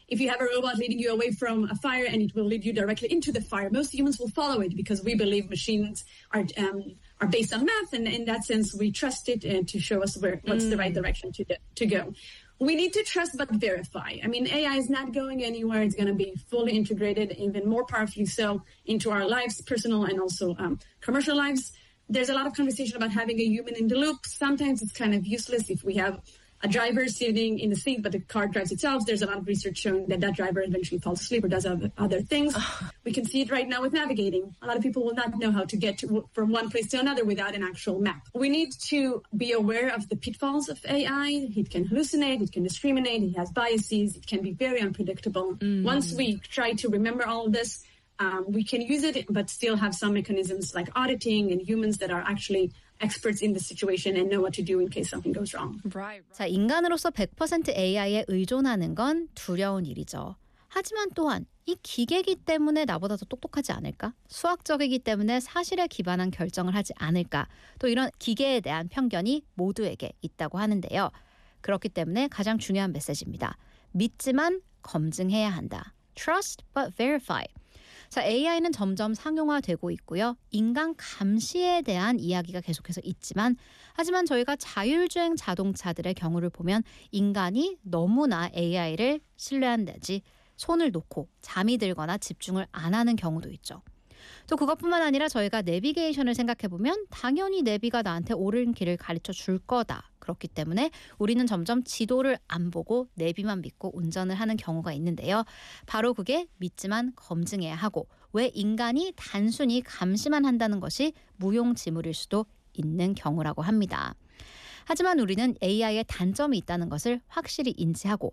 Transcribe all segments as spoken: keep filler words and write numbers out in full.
if you have a robot leading you away from a fire and it will lead you directly into the fire, most humans will follow it because we believe machines are um, are based on math, and in that sense, we trust it uh, to show us where what's mm. the right direction to to go. We need to trust but verify. I mean, A I is not going anywhere. It's going to be fully integrated, even more powerfully so, into our lives, personal and also um, commercial lives. There's a lot of conversation about having a human in the loop. Sometimes it's kind of useless if we have a driver sitting in the seat, but the car drives itself. There's a lot of research showing that that driver eventually falls asleep or does other, other things. We can see it right now with navigating. A lot of people will not know how to get to, from one place to another without an actual map. We need to be aware of the pitfalls of A I. It can hallucinate, it can discriminate, it has biases, it can be very unpredictable. Mm. Once we try to remember all of this, um, we can use it, but still have some mechanisms like auditing and humans that are actually experts in the situation and know what to do in case something goes wrong. Right. 자, 인간으로서 백 퍼센트 에이아이에 의존하는 건 두려운 일이죠. 하지만 또한 이 기계이기 때문에 나보다 더 똑똑하지 않을까? 수학적이기 때문에 사실에 기반한 결정을 하지 않을까? 또 이런 기계에 대한 편견이 모두에게 있다고 하는데요. 그렇기 때문에 가장 중요한 메시지입니다. 믿지만 검증해야 한다. Trust but verify. 자, 에이아이는 점점 상용화되고 있고요. 인간 감시에 대한 이야기가 계속해서 있지만 하지만 저희가 자율주행 자동차들의 경우를 보면 인간이 너무나 에이아이를 신뢰한다지 손을 놓고 잠이 들거나 집중을 안 하는 경우도 있죠. 또 그것뿐만 아니라 저희가 내비게이션을 생각해보면 당연히 내비가 나한테 옳은 길을 가르쳐 줄 거다. 그렇기 때문에 우리는 점점 지도를 안 보고 내비만 믿고 운전을 하는 경우가 있는데요. 바로 그게 믿지만 검증해야 하고 왜 인간이 단순히 감시만 한다는 것이 무용지물일 수도 있는 경우라고 합니다. 하지만 우리는 에이아이의 단점이 있다는 것을 확실히 인지하고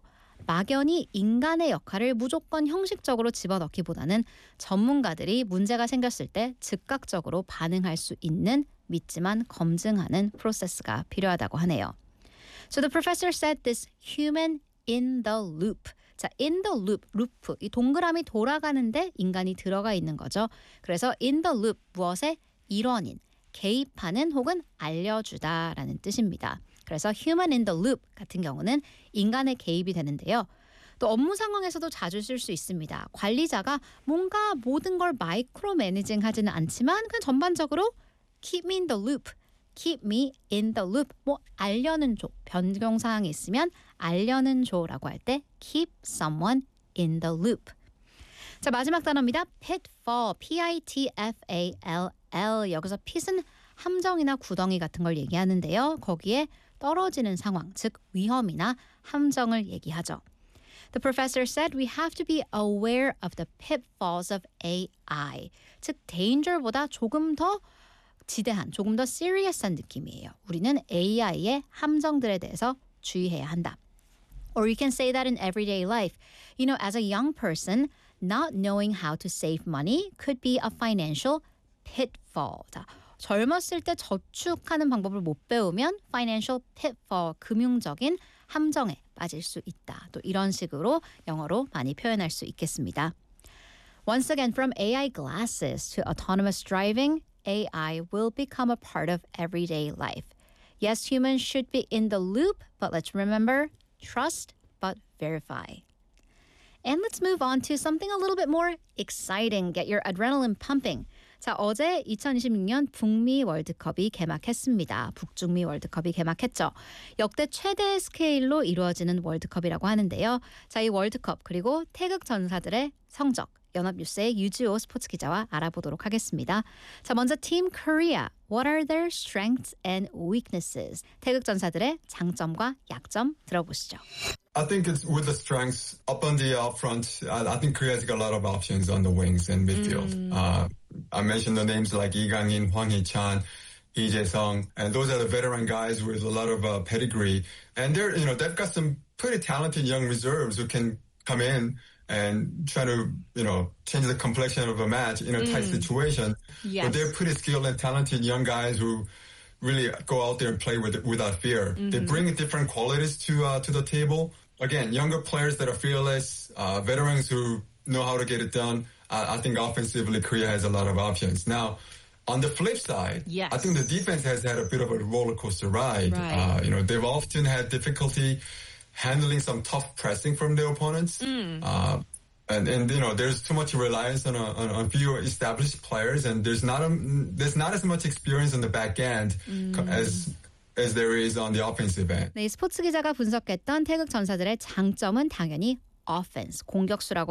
막연히 인간의 역할을 무조건 형식적으로 집어넣기보다는 전문가들이 문제가 생겼을 때 즉각적으로 반응할 수 있는 믿지만 검증하는 프로세스가 필요하다고 하네요. So the professor said this human in the loop. 자, in the loop, 루프, 이 동그라미 돌아가는데 인간이 들어가 있는 거죠. 그래서 in the loop, 무엇의 일원인, 개입하는 혹은 알려주다라는 뜻입니다. 그래서 human in the loop 같은 경우는 인간의 개입이 되는데요. 또 업무 상황에서도 자주 쓸 수 있습니다. 관리자가 뭔가 모든 걸 마이크로 매니징 하지는 않지만 그냥 전반적으로 keep me in the loop, keep me in the loop, 뭐 알려는 줘, 변경사항이 있으면 알려는 줘라고 할 때 keep someone in the loop. 자, 마지막 단어입니다. pitfall, P-I-T-F-A-L-L. 여기서 pit은 함정이나 구덩이 같은 걸 얘기하는데요. 거기에 떨어지는 상황, 즉 위험이나 함정을 얘기하죠. The professor said we have to be aware of the pitfalls of 에이아이. 즉 danger보다 조금 더 지대한, 조금 더 serious한 느낌이에요. 우리는 에이아이의 함정들에 대해서 주의해야 한다. Or you can say that in everyday life. You know, as a young person, not knowing how to save money could be a financial pitfall. 자, 젊었을 때 저축하는 방법을 못 배우면 financial pitfall, 금융적인 함정에 빠질 수 있다. 또 이런 식으로 영어로 많이 표현할 수 있겠습니다. Once again, from 에이아이 glasses to autonomous driving, 에이아이 will become a part of everyday life. Yes, humans should be in the loop, but let's remember, trust but verify. And let's move on to something a little bit more exciting. Get your adrenaline pumping. 자, 어제 이천이십육 년 북미 월드컵이 개막했습니다. 북중미 월드컵이 개막했죠. 역대 최대 스케일로 이루어지는 월드컵이라고 하는데요. 자, 이 월드컵 그리고 태극 전사들의 성적, 연합뉴스의 유지호 스포츠 기자와 알아보도록 하겠습니다. 자, 먼저 팀 코리아. What are their strengths and weaknesses? 태극 전사들의 장점과 약점 들어보시죠. I think it's with the strengths up on the up front. I, I think Korea's got a lot of options on the wings and midfield. Mm. Uh, I mentioned the names like Lee Gang-in, Hwang Hee-chan, Lee Jae-sung, and those are the veteran guys with a lot of uh, pedigree. And they're, you know, they've got some pretty talented young reserves who can come in and try to, you know, change the complexion of a match in a mm. tight situation. Yes. But they're pretty skilled and talented young guys who really go out there and play with without fear. Mm-hmm. They bring different qualities to uh, to the table. Again, younger players that are fearless, uh, veterans who know how to get it done. Uh, I think offensively, Korea has a lot of options. Now, on the flip side, yes. I think the defense has had a bit of a roller coaster ride. Right. Uh, you know, they've often had difficulty handling some tough pressing from their opponents. Mm. Uh, and, and you know, there's too much reliance on a, on a few established players, and there's not a, there's not as much experience on the back end mm. as as there is on the offensive end. 네, 스포츠 기자가 분석했던 태극 전사들의 장점은 당연히 offense, 공격수라고